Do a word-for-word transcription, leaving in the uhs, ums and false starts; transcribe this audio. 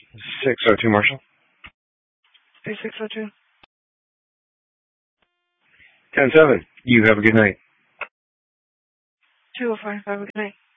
six oh two, Marshall. Hey, six oh two. ten seven. You have a good night. two oh five. Have a good night.